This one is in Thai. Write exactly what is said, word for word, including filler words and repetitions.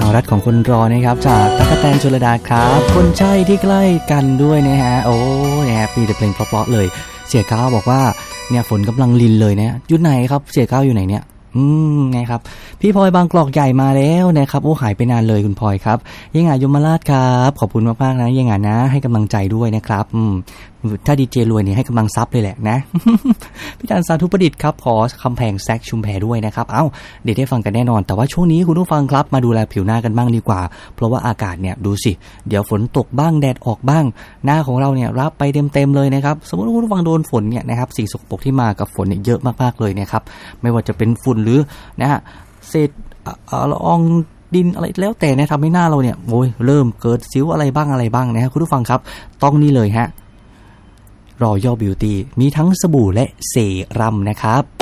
รัฐของคนรอนะครับจากตั๊กแตนชลดาครับคนใช่ที่ใกล้กันด้วยนะฮะโอ้นะครับมีแต่เพลงเพราะๆเลยเสียก้าวบอกว่าเนี่ยฝนกำลังลินเลยนะอยู่ไหนครับเสียก้าวอยู่ไหนเนี่ยอืมไงครับพี่พลอยบางกอกใหญ่มาแล้วนะครับโอ้หายไปนานเลยคุณพลอยครับยังไงยมราชครับขอบคุณมากๆนะยังไงนะให้กำลังใจด้วยนะครับอืมถ้าดีเจรวยเนี่ยให้กำลังซับเลยแหละนะ พี่จันสาธุประดิษฐ์ครับขอคำแพงแซกชุมแพด้วยนะครับเอ้าเดี๋ยวได้ฟังกันแน่นอนแต่ว่าช่วงนี้คุณผู้ฟังครับมาดูแลผิวหน้ากันบ้างดีกว่าเพราะว่าอากาศเนี่ยดูสิเดี๋ยวฝนตกบ้างแดดออกบ้างหน้าของเราเนี่ยรับไปเต็มๆเลยนะครับสมมติว่าคุณผู้ฟังโดนฝนเนี่ยนะครับสิ่งสกปรกที่มากับฝนเนี่ยเยอะมากๆเลยนะครับไม่ว่าจะเป็นฝุ่นหรือนะฮะเศษละอองดินอะไรแล้วแต่เนี่ยทำให้หน้าเราเนี่ยโอ้ยเริ่มเกิดสิวอะไรบ้างอะไรบ้างนะฮะคุณผู้ฟังครับต้องนี่เลยฮะRoyal Beauty มีทั้งสบู่และเซรั่มนะครับ